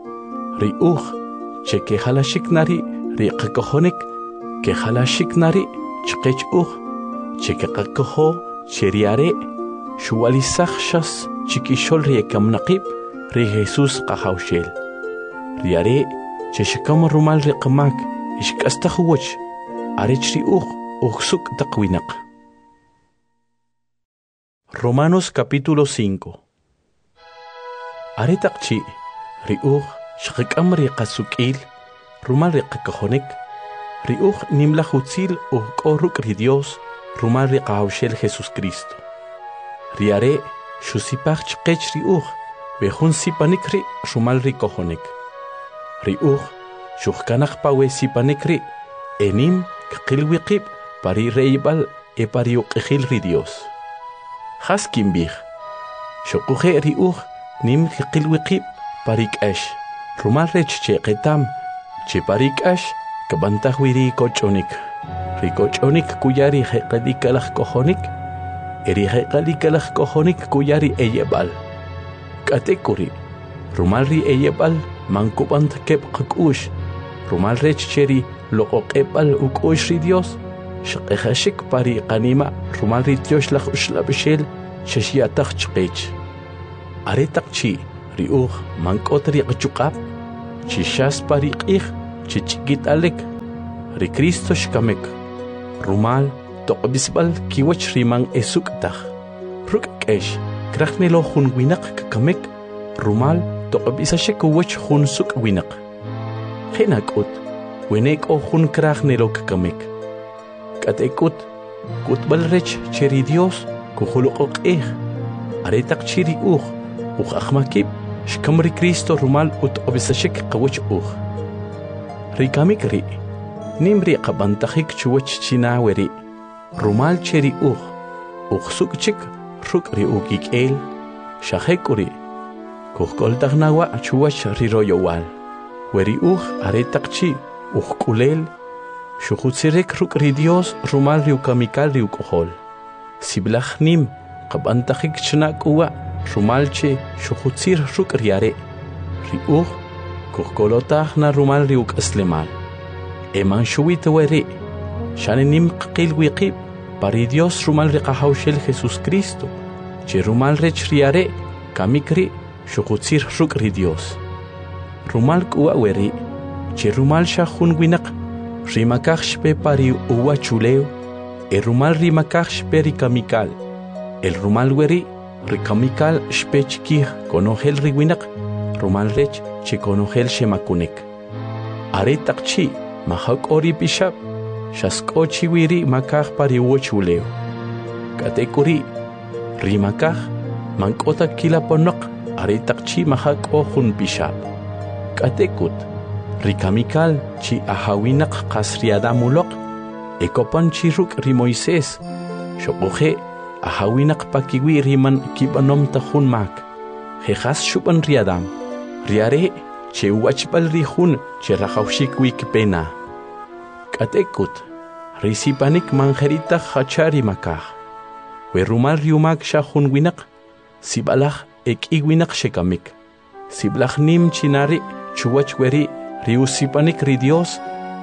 ri cheke halashik nari ri qakohonik ke halashik nari chqech cheke qakoho cheriare shuwalisakh shas chikishol ri kamnaqib ri Jesus qahawshel riare cheshkam rumal ri qamak ishkastakhwoch arech ri ukhsuk taqwinaq. Romanos capítulo 5. Aretaqchi riuj shqakam ri qasukil rumal ri qakohonik riuj nimla hutzil koruk ri Dios rumal ri qahawshel Jesus Cristo riare shusipach chqech riuj behun sipanik ri rumal ri kohonik riuj shuhkanaq pawe sipanik ri enim qilwiqib pari reibal e pari uqhil ri Dios haskim bih shokuje riuj nim qilwiqib parikash rumal rech cheqetam che parikash kabantahwiri kochonik rikochonik kuyari heqalikalaj kohonik eri heqalikalaj kohonik kuyari eyebal katekuri rumal ri eyebal mankubant kep qakush rumal rech cheri loqoqebal ukush ri Dios shqehashik pari qanima rumal ri Dios laj ushlabshel sheshiatach chqech Aretaqchi riuj mank'ot riqchuqap chishas pariq'ij chichikit alek ri Cristo shkamek rumal toqbisbal kiwach riman esuktaj ruk k'ex krajnelo jun winaq kakamek rumal toqbisashek kuwach jun suk winaq qinak'ut wenek'o jun krajnelo kakamek k'atek'ut kutbal rech cheri Dios kujuluq'ej aretaqchi riuj uj ajmakib shkamri Cristo rumal utqbisashek qawach uj rikamik ri nimri qabantajik chuwach china weri rumal cheri uj sukchik ruk ri ukik'el shajek'uri kujkoltajnawa chuwach riroyowal weri uj aretaqchi uj k'ulel xujutzirek ruk ri Dios rumal ri ukamikal ri uk'ojol siblaj nim qabantajik chna k'uwa rumal che xujutzir ruk riare ri uj kujkolotajna rumal ri uk'aslemal eman shuwit weri shani nim qil wiqib pari Dios rumal ri qahawshel Jesus Cristo che rumal rech riare kamikri xujutzir ruk ri Dios rumal k'uwa weri che rumal shajun winaq rimakaj shpe pari uwa chuleo e rumal rimakaj shpe ri kamikal el rumal weri rikamikal shpe chikij konojel ri winaq rumal rech che konojel shemakunek aretaqchi mahak'ori pishab shask'ochi wiri makaj pari uwa chuleo katekuri rimakaj mank'ota kilaponoq aretaqchi mahak'o jun pishab katekut rikamikal chi ahawinaq qas riadamuloq ekopan chi ruk ri Moisés shoqoje ahawinaq pakiwi riman kibanom tajun mak jejas shuban riadam riare che wachbal ri jun che rajawshik wikpena katekut risipanik manjerita hachari makaj we rumal riumak shajun winaq sibalaj ek'i winaq shekamik siblaj nim chinari chuwach weri riusipanik ri Dios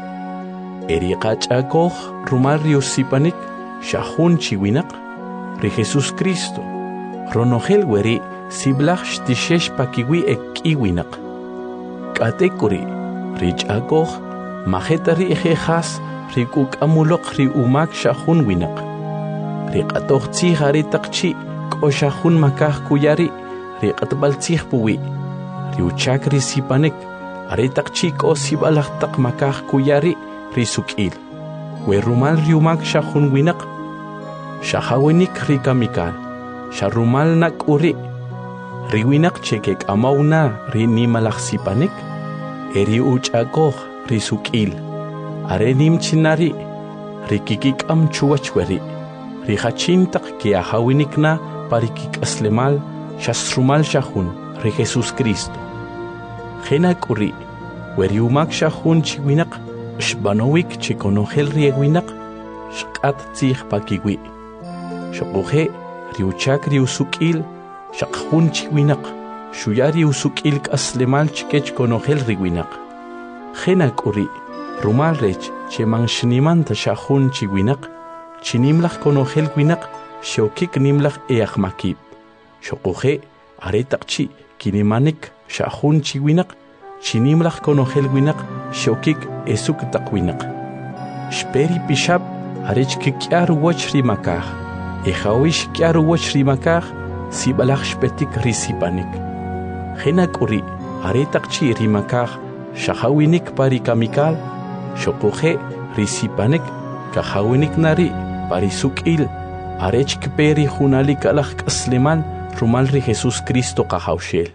eri qach'akoj rumal riusipanik shajun chiwinaq ri Jesus Cristo ronojel weri siblaj shtishesh pakiwi ek'i winaq k'atekuri rich'akoj majeta ri jejas ri k'uk'amuloq ri umak shajun winaq ri q'atoj tzij aretaqchi k'o shajun makaj kuyari ri q'atb'al tzij puwi ri uchak risipanik aretaqchi k'o sibalaj taq makaj kuyari ri suk'il we rumal ri umak shajun winaq shahawinik ri kamikal sharumal nak'uri ri winaq che kek'amawna ri nimalaj sipanik eri uch'akoj ri suk'il are nim chinari ri kikik'am chuwach weri ri hachin taq ke ahawinikna pari kik'aslemal shasrumal shajun ri Jesus Cristo jena k'uri weri umak shajun chiwinaq shbanowik che konojel ri winaq shq'at tzij pakiwi shoqoje ri uchak ri usuk'il shaqjun chiwinaq shuyari usuk'il k'aslemal chikech konojel ri winaq jena k'uri rumal rech che manshniman shajun chiwinaq chinimlaj konojel winaq shokik nimlaj eajmakib shoqoje aretaqchi kinimanik shajun chiwinaq chinimlaj konojel winaq shokik esuk taq winaq shperi pishab arech kik'ar woch rimakaj ejawish k'ar woch rimakaj sibalaj shpetik risipanik jena k'uri aretaqchi rimakaj shahawinik pari kamikal shoqoje risipanik kahawinik nari pari suk'il arech kperi junalik alaj k'aslemal rumal ri Jesus Cristo qahawshel.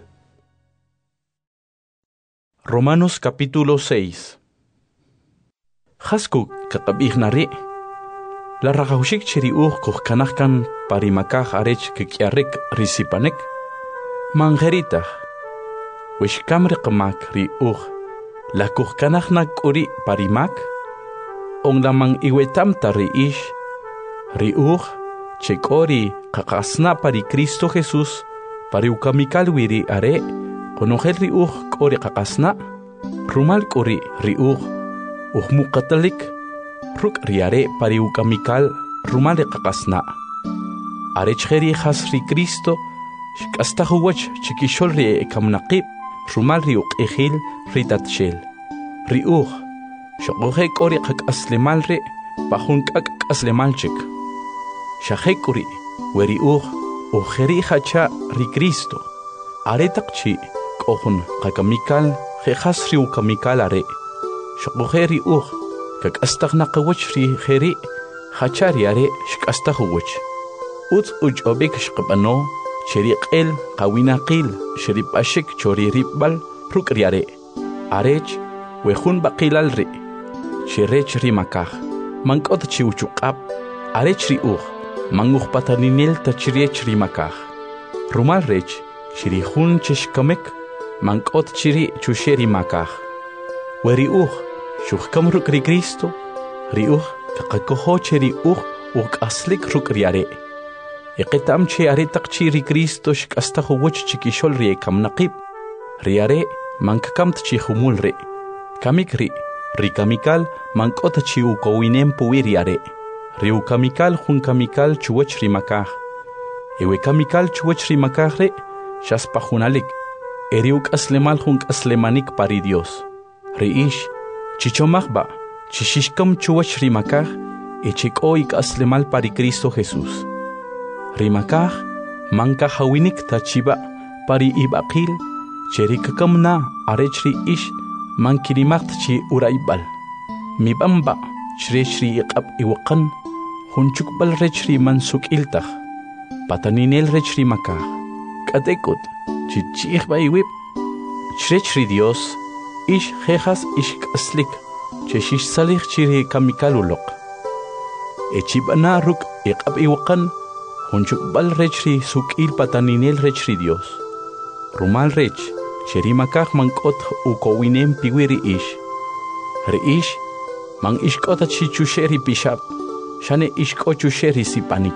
Romanos capítulo 6. Jasku kaqab'ij nari la rajawshik cheri uj kujkanajkan parimakaj arech kik'yarik risipanek manjeritaj wixkam riqmak ri uj la kujkanajna k'uri parimak onlaman iwetamta ri ix ri uj che k'ori qaqasna pari Cristo Jesus pari ukamikal wiri are konojel ri uj k'ori qaqasna rumal k'uri ri uj muqatalik ruk riare pari ukamikal rumal qaqasna arech jeri jas ri Cristo shk'astajuwach chikixol ri kamnaqib rumal ri uq'ijil ri tatxel ri uj xoqoje k'ori qak'aslemal ri pajun k'ak' k'aslemalchik xajek'uri we ri uj ujeri hacha ri Cristo aretaq chi k'ojun qakamikal jejas ri ukamikal are xoqoje ri uj kak'astajnaqawach ri jeri hacha ri are shk'astajuwach utz uch'obik shqab'ano cheri q'el qawinaqil sheri p'axik chori rib'bal ruk' ri arech we jun b'aqilal ri xerech ri makaj mank'ot chi uchuq'ab arech ri uj man ujpataninel tachiriech ri makaj rumal rech chiri jun chexkamek mank'ot chiri chuxe ri makaj we ri uj xujkam ruk' ri Cristo ri uj kaqakojo cheri uj uk'aslik ruk' ri are iqetam che are taq chi ri Cristo xk'astajuwach chikixol ri kamnaqib ri are mankakamt chi jumul ri kamik ri kamikal mank'ot chi ukowinem puwi ri are ri ukamikal jun kamikal chuwach ri makaj ewe kamikal chuwach ri makaj ri xaspajunalik eri uk'aslemal jun k'aslemanik pari Dios ri ix chichomajba chixixkam chuwach ri makaj echik'o ik'aslemal pari Cristo Jesús ri makaj mankajawinik tachiba pari ib'aqil cheri kakamna arech ri ix mankirimaqt chi uraybal mib'amba chrech ri iq'ab iwaqan junchukbal rech ri mansuk'iltaj pataninel rech ri makaj k'atek'ut chich'ijba iwib chrech ri Dios ix jejas ixk'aslik chexixsalij chi ri kamikal uloq echib'ana ruk' iq'ab iwaqan junchukbal rech ri suk'il pataninel rech ri Dios rumal rech cheri makaj mank'ot ukowinem piwi ri ix man ixk'ota chi chuxe ri pixab xane ixk'o chuxe ri sipanik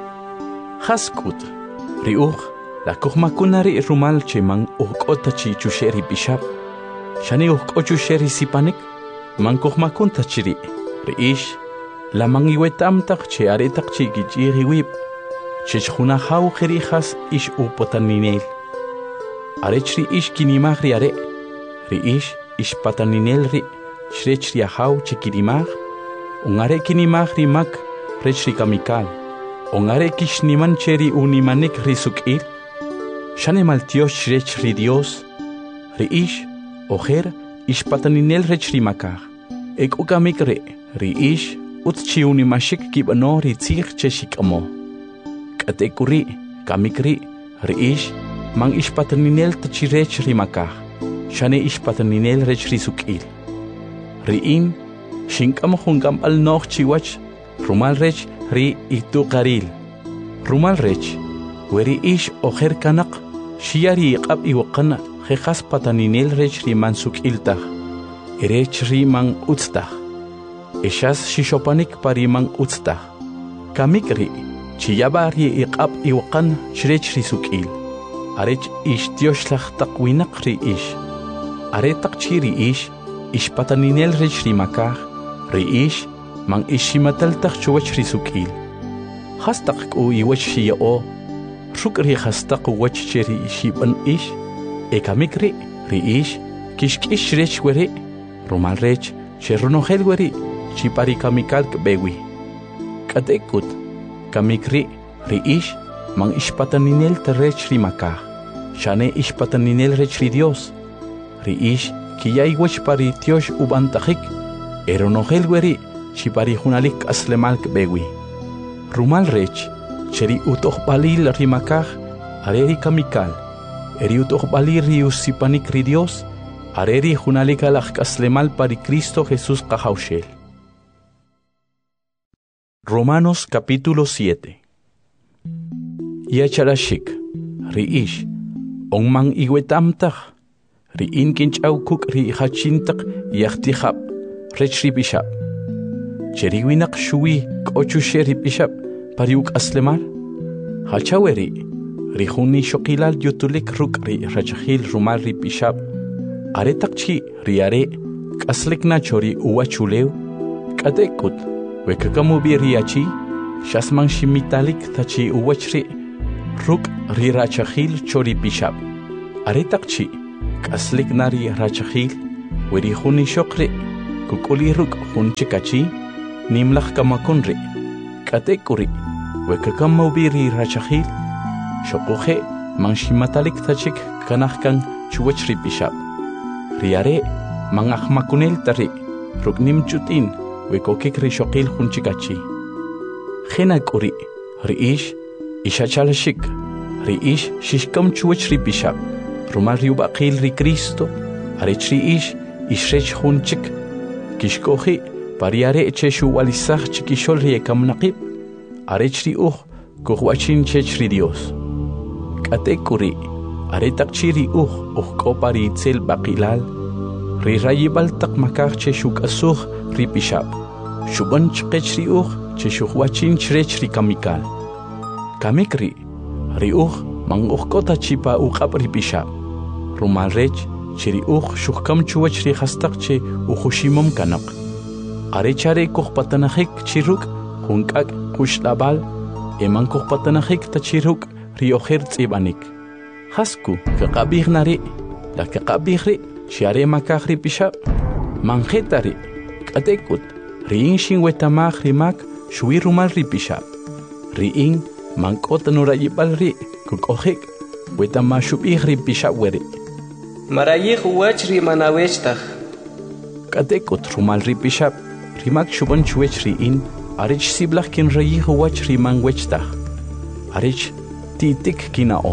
jask'ut ri uj lakujmakuna ri rumal che man ujk'ota chi chuxe ri pixab xane ujk'o chuxe ri sipanik man kujmakunta chiri ri ix la man iwetamtaq che aretaq chi kich'ij iwib chechjunajaw jerijas ix upotaninel arech ri ix kinimaj ri are ri ix ixpataninel ri xrech ri ajaw chikirimaj are kinimaj ri mak rech ri kamikal are kixniman che ri unimanik ri suk'il xane maltiox xrech ri Dios ri ix ojer ixpataninel rech ri makaj ek'ukamik ri ix utz chi unimashik kib'ano ri tzij che xik'amo k'atek'uri kamik ri ix man ixpataninel tachirech ri makaj xane ixpataninel rech ri suk'il ri in xink'am jun k'amb'al noj chiwach rumal rech ri ituqaril rumal rech we ri ix ojer kanaq xiya ri iq'ab iwaqan jejas pataninel rech ri man suk'iltaj erech ri man utztaj exas xixopanik pari man utztaj kamik ri chiyaba ri iq'ab iwaqan xrech ri suk'il arech ix tioxlaj taq winaq ri ix aretaq chi ri ix ixpataninel rech ri makaj ri ix man iximataltaj chuwach ri suk'il jastaq k'u iwach xiya'o ruk' ri jastaq uwach che ri xib'an ix ekamik ri ix kixk'ix rech we ri rumal rech xerunojel we ri chi pari kamikal k'bewi k'atek'ut kamik ri ix man ixpataninel terech ri makaj xane ixpataninel rech ri Dios ri ix kiyay wach pari tiox ub'antajik eronojel we ri chi pari junalik k'aslemal k'bewi rumal rech cheri utojb'alil ri makaj are ri kamikal eri utojb'alil ri usipanik ri Dios are ri junalik alaj k'aslemal pari Cristo Jesús qajawxel Romanos capítulo 7 Yacharashik ri ix onman iwetamtaj ri in kinch'aw kuk' ri hachintaq yajtijab rech ri pixab cheri winaq xuwi k'o chuxe ri pixab pari uk'aslemal hachawe ri jun ixoqilal yutulik ruk' ri rachajil rumal ri pixab aretaq chi ri are k'aslik nacho ri uwachulew k'atek'ut we kakamubi ri achi xasman ximitalik tachi uwach ri ruk ri rachahil chori bishab aretakchi kaslik nari rachahil weri huni shokre kukuli ruk hunchikachi nimlach kamakunri katekuri wekakammawbiri rachahil shokuhe mangshimatalik tachik kanahkan chuwachri bishab riare mangahmakunel tari ruknim chutin wekokik ri shokil hunchikachi kuri riish ishachalashik riish shishkam chuwachri bishab rumal riubaqil ri Cristo arechri ishrech hunchik kishkohi pariare cheshu walisach chikishol riekam naqib arechri kuhwachin chechri Dios katekuri aretakchiri kopari itzel baqilal ri rayibal tak makar cheshu kasuh ri bishab shuban chqechri cheshu wachin chechri kamikal kamikri ri kota chipa ri bishab rumal rech chiri shukkam chuwachri hastakche uhushimam kanak arechare kuhpatanahik chiruk hunkak kushlabal eman kuhpatanahik tachiruk rioher tsibanik hasku kaqabih nari la kaqabihri shiare makahri bishab manjetari katekut riin shin wetamah rimak shui rumal ri bishab riin mankot nurayibal ri kukohik wetamashubih ri bishab weri marayih wach ri manawechtaj katekut rumal ri bishab rimak shuban chuech riin arich siblach kin rayih wach ri manwechtaj arich titik kinao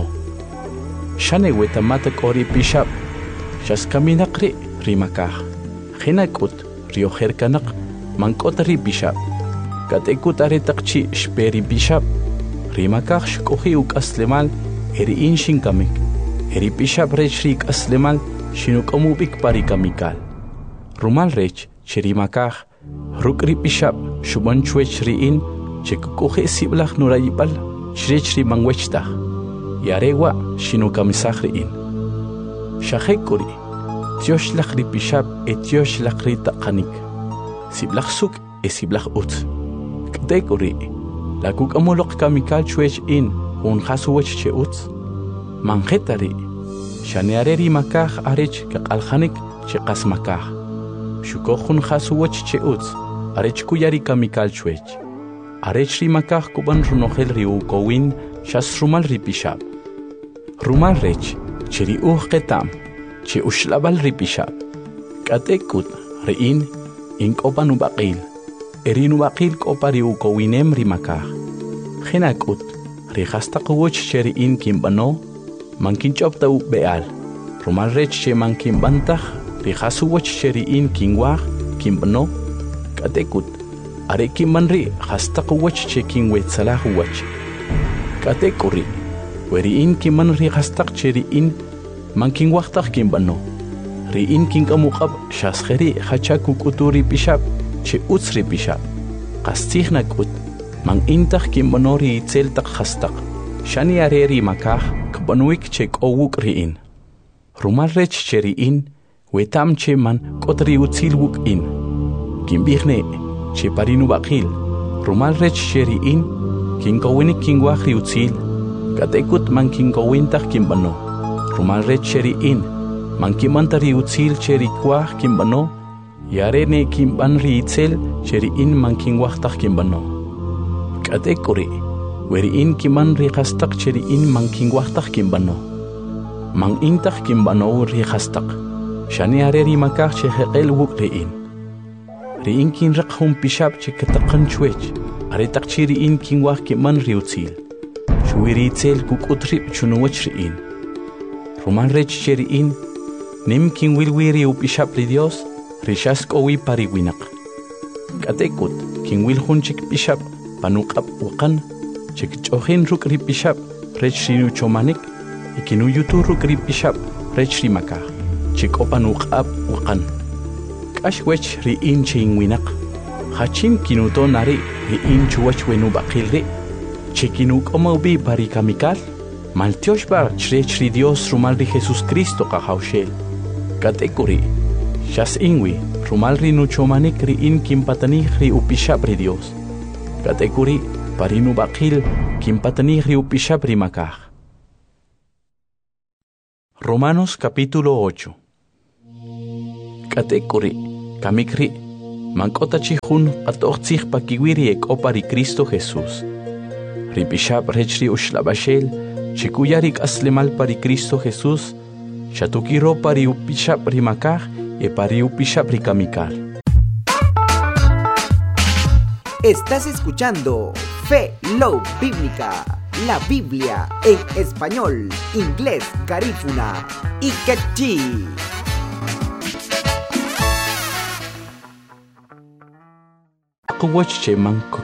shane wetamata kori bishab shaskaminaqri rimakah khinakut rioher kanak mankot ri bishab katekut aretaqchi shperi bishab rimakah shkohi ukaslemal eri inshin kamik eri bishab rech rik aslemal shinukamubik parikamikal rumal rech chirimakah rukri bishab shuban chuech riin chekukohe siblach nurayibal Shrechri mangwechtaj yarewa shinukamisaj riin shahekuri tioshlach ri bishab tioshlach ri taqanik siblach suk siblach ut ktekuri la kukamoloq kamikal chuech in un hasuwech che ut manjetari shaneareri makaj arech kaqaljanik che qasmakaj shukohun hasuwech che ut arech kuyari kamikal chuech arech rimakaj kuban runojel riu kowin shas rumal ri bishab rumal rech chiri ketam che ushlabal ri bishab katekut riin inkopan ubaqil erin ubaqil kopari ukowinem rimakaj khinakut ri hastaqwoch cheri in kimbano mankinchopta beal rumal rech che mankimbantaj ri hasuwoch cheri in kinwaj kimbano katekut are kimanri hastaqwach chekin wetsalah wach katekuri weri in kimanri hastaq cheri in mankin waqtaq kimbano ri in kinkamuqab shaskheri hachaku kuturi bishab che utsri bishab qastihna kut man intaq kimbanori itzeltaq hastaq shani areri makaj kbanuik che kowuk ri in rumal rech cheri in wetam che man kotri utzilwuk in kimbihne che parinu baqil rumal rech cheri in kinkowinik kinwaj riutzil katekut man kinkowintaj kimbano rumal rech cheri in man kimanta riutzil cheri kwaj kimbano yarene kimban riitzel cheri in man kinwajtaj kimbano katekuri weri in kiman riqastaq cheri in man kinwajtaj kimbano man intaj kimbano riqastaq shani areri makaj che heqel wuk riin riin kin raqhum bishab che kataqan chuech aretaq chiri in kin wah kiman riutzil shuiri tzel kukutri chunuwach riin ruman rech cheri in nim kin wilwiri bishab ri Dios rishas kowi pariwinaq katekut kin wil hunchik bishab panuqab uqan chek chohin ruk ri bishab rech rinu chomanik ikinu yutu ruk ri bishab rech rimaka chek opanuqab uqan ashwech riin chingwinak hachin kinuto nari riin chuwach wenu baqilri chikinuk omaubi parikamikal maltiosh bar chri Dios rumal ri Jesus Cristo qahawshel katekuri shas ingwi rumal ri nuchomanik riin kimpatanih ri upishab ri Dios katekuri parinu baqil kimpatani riupishap rimakaj. Romanos capítulo 8. Katekuri, kamikri, mankota chihun atochich pakiwiri ekopari Cristo Jesús. Ripishap rechri ushlabashel, chikuyarik aslemal pari Cristo Jesús, chatukiro pari upishap rimakaj, e pari upishap rikamikal. Estás escuchando Fe Love Bíblica, la Biblia en español, inglés, garífuna y quechí. Kuwach che manko